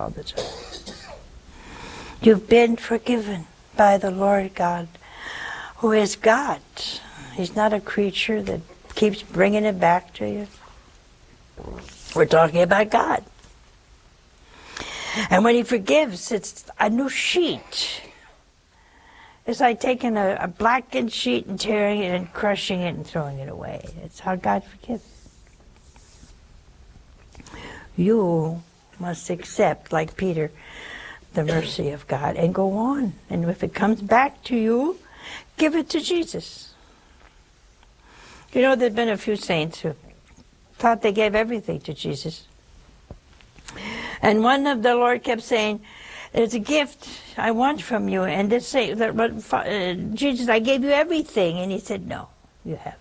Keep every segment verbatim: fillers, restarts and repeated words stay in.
all the time. You've been forgiven by the Lord God, who is God. He's not a creature that keeps bringing it back to you. We're talking about God. And when he forgives, it's a new sheet. It's like taking a, a blackened sheet and tearing it and crushing it and throwing it away. It's how God forgives. You must accept, like Peter, the mercy of God and go on. And if it comes back to you, give it to Jesus. You know, there's been a few saints who thought they gave everything to Jesus. And one of the Lord kept saying, there's a gift I want from you. And this say, that, uh, Jesus, I gave you everything. And he said, no, you haven't.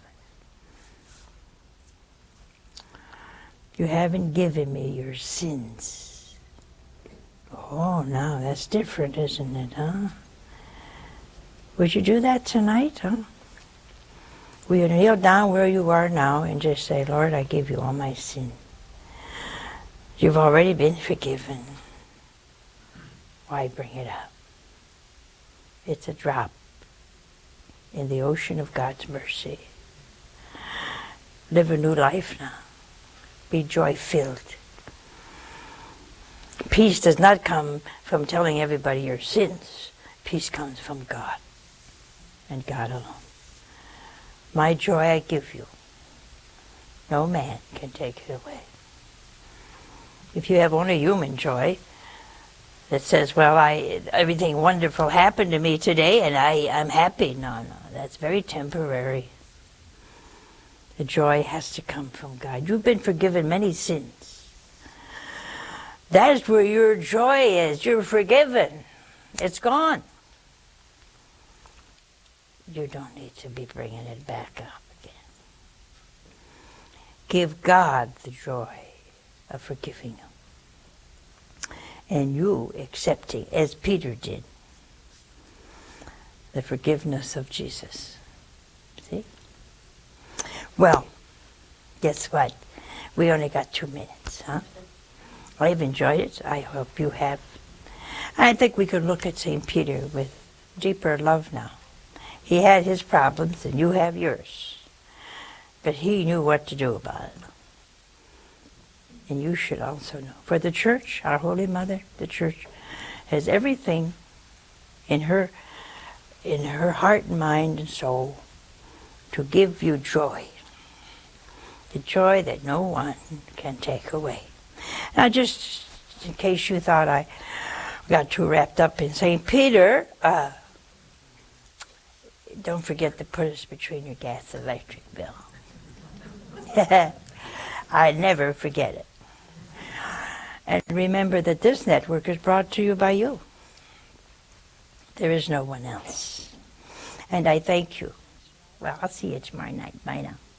You haven't given me your sins. Oh, now that's different, isn't it, huh? Would you do that tonight, huh? Will you kneel down where you are now and just say, Lord, I give you all my sin. You've already been forgiven. Why bring it up? It's a drop in the ocean of God's mercy. Live a new life now. Be joy-filled. Peace does not come from telling everybody your sins. Peace comes from God and God alone. My joy I give you. No man can take it away. If you have only human joy that says, well, I everything wonderful happened to me today and I, I'm happy. No, no, that's very temporary. The joy has to come from God. You've been forgiven many sins. That is where your joy is. You're forgiven. It's gone. You don't need to be bringing it back up again. Give God the joy of forgiving you. And you accepting, as Peter did, the forgiveness of Jesus. See? Well, guess what? We only got two minutes, huh? I've enjoyed it. I hope you have. I think we could look at Saint Peter with deeper love now. He had his problems and you have yours. But he knew what to do about it. And you should also know. For the Church, our Holy Mother, the Church, has everything in her, in her heart and mind and soul to give you joy. The joy that no one can take away. Now, just in case you thought I got too wrapped up in Saint Peter, uh, don't forget to put us between your gas and electric bill. I never forget it. And remember that this network is brought to you by you. There is no one else. And I thank you. Well, I'll see you tomorrow night. Bye now.